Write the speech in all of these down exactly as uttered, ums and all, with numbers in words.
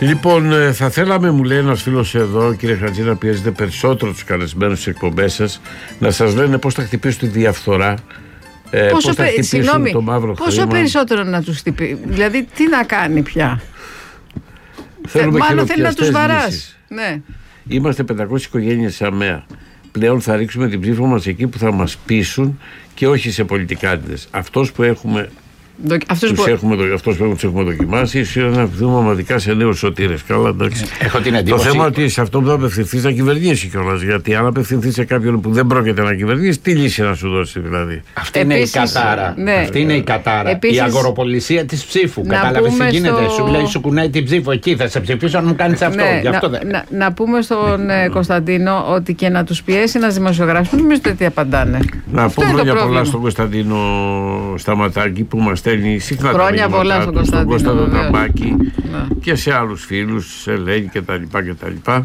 Λοιπόν, θα θέλαμε, μου λέει ένας φίλος εδώ, κύριε Χατζή, να πιέζετε περισσότερο τους καλεσμένους στις εκπομπές σας, να σας λένε πώς θα χτυπήσουν τη διαφθορά, ε, πώς θα χτυπήσουν συγνώμη, το μαύρο πόσο χρήμα. περισσότερο να τους χτυπήσει, δηλαδή τι να κάνει πια. Θέλουμε Μάλλον θέλει να τους βαράσει. Ναι. Είμαστε πεντακόσιες οικογένειες σε ΑΜΕΑ. Πλέον θα ρίξουμε την ψήφο μας εκεί που θα μας πείσουν και όχι σε πολιτικάντες. Αυτός που έχουμε... Αυτός που... Έχουμε, αυτός που τους έχουμε δοκιμάσει, ίσως να απευθυνθούμε ομαδικά σε νέους σωτήρες. Καλά, εντάξει. Έχω την εντύπωση. Το θέμα ότι σε αυτό που θα απευθυνθείς να κυβερνήσει κιόλας. Γιατί αν απευθυνθείς σε κάποιον που δεν πρόκειται να κυβερνήσει, τι λύση να σου δώσει δηλαδή. Αυτή Επίσης, είναι η κατάρα. Ναι. Αυτή είναι η κατάρα. Επίσης, η αγοροπολισία της ψήφου. Κατάλαβες τι γίνεται. Στο... Σου λέει, σου κουνάει την ψήφο εκεί. Θα σε ψηφίσω αν μου κάνεις αυτό. Ναι, αυτό να, δεν... να, να πούμε στον ε, Κωνσταντίνο ότι και να τους πιέσει ένας δημοσιογράφος, μην νομίζετε ότι απαντάνε. Να πούμε χρόνια πολλά στον Κωνσταντίνο Σταματάκη που μας στέλνει συχνά. Χρόνια πολλά στον Κωνσταντίνο, στον Κωνσταντίνο Ταμπάκη και σε άλλους φίλους, σε Ελένη και τα λοιπά και τα λοιπά.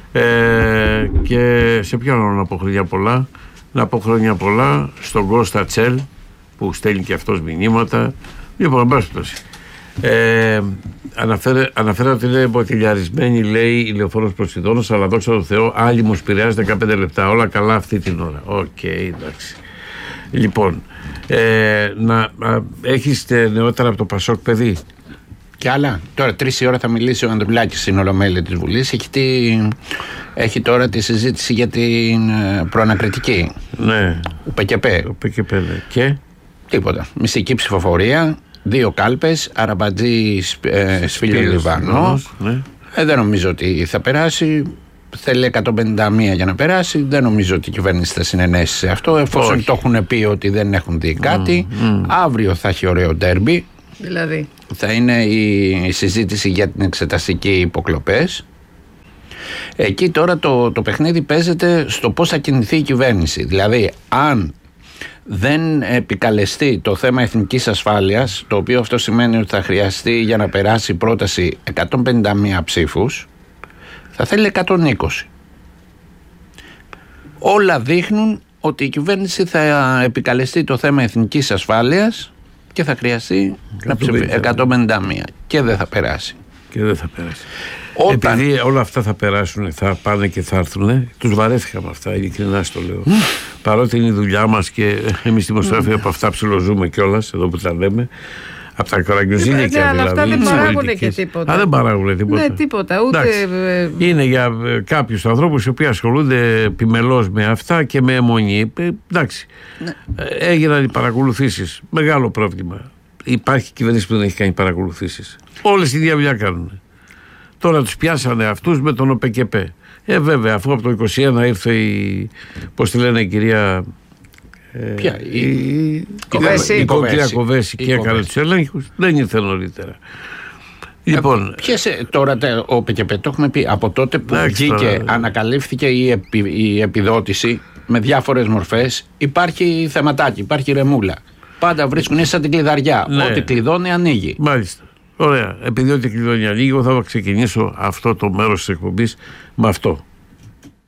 Ε, και σε ποιον άλλο να πω χρόνια πολλά? Να πω χρόνια πολλά στον Κώστα Τσέλ που στέλνει και αυτός μηνύματα. Λοιπόν, εν πάση περιπτώσει, ε, αναφέρε, αναφέρε ότι είναι μποτιλιαρισμένη, λέει, ηλιοφόρος Ποσειδώνος, αλλά δόξα τω Θεώ άλλη μου σπηρεάζει δεκαπέντε λεπτά, όλα καλά αυτή την ώρα. Οκ, okay, εντάξει. Λοιπόν, ε, να α, έχεις νεότερα από το Πασόκ, παιδί? Και άλλα. Τώρα τρεις η ώρα θα μιλήσει ο Ανδρουλάκης στην Ολομέλεια της Βουλής. Έχει, τη, έχει τώρα τη συζήτηση για την ε, προανακριτική. Ναι. Ο ΠΚΠ. Ο ΠΚΠ, ναι. Και? Τίποτα. Μυστική ψηφοφορία, δύο κάλπες, Αραμπατζή, ε, Σφίλιο Λιβανός. Ναι. Ε, δεν νομίζω ότι θα περάσει. Θέλει εκατόν πενήντα μία για να περάσει. Δεν νομίζω ότι η κυβέρνηση θα συνενέσει σε αυτό, εφόσον Όχι. το έχουν πει ότι δεν έχουν δει κάτι. Mm, mm. Αύριο θα έχει ωραίο ντέρμπι. Δηλαδή. Θα είναι η συζήτηση για την εξεταστική υποκλοπές. Εκεί τώρα το, το παιχνίδι παίζεται στο πώς θα κινηθεί η κυβέρνηση. Δηλαδή, αν δεν επικαλεστεί το θέμα εθνικής ασφάλειας, το οποίο αυτό σημαίνει ότι θα χρειαστεί για να περάσει πρόταση εκατόν πενήντα μία ψήφους, θα θέλει εκατόν είκοσι. Όλα δείχνουν ότι η κυβέρνηση θα επικαλεστεί το θέμα εθνικής ασφάλειας και θα χρειαστεί να ψηφίσει εκατόν πενήντα μία και δεν θα περάσει. Και δεν θα περάσει. Όταν... Επειδή όλα αυτά θα περάσουν, θα πάνε και θα έρθουν, τους βαρέθηκα με αυτά, ειλικρινά στο λέω. Mm. Παρότι είναι η δουλειά μας και εμείς δημοσιογράφοι mm. από αυτά ψιλοζούμε κιόλας, εδώ που τα λέμε. Από τα καραγκιουζίλια και αλλά δηλαδή. Αυτά δεν παράγουν και τίποτα. Α, δεν παράγουν τίποτα. Ναι, τίποτα. Ούτε... Είναι για κάποιους ανθρώπους οι οποίοι ασχολούνται επιμελώς με αυτά και με αιμονή. Ε, εντάξει. Ναι. Έγιναν οι παρακολουθήσεις. Μεγάλο πρόβλημα. Υπάρχει κυβέρνηση που δεν έχει κάνει παρακολουθήσεις. Όλες οι διαβουλιά κάνουν. Τώρα τους πιάσανε αυτούς με τον ΟΠΚΠ. Ε, βέβαια, αφού από το είκοσι ένα ήρθε η. Πώς τη λένε η κυρία. Ποια, η, η, η κυρία Κοβέση και έκανε τους ελέγχους, δεν ήρθε νωρίτερα. Λοιπόν, ποιες τώρα ο ΠΚΠ, το έχουμε πει, από τότε που βγήκε, ανακαλύφθηκε η, επι, η επιδότηση με διάφορες μορφές, υπάρχει θεματάκι, υπάρχει ρεμούλα. Πάντα βρίσκουν σαν την κλειδαριά. Ναι. Ό,τι κλειδώνει ανοίγει. Μάλιστα. Ωραία. Επειδή ό,τι κλειδώνει ανοίγει, εγώ θα ξεκινήσω αυτό το μέρος της εκπομπής με αυτό.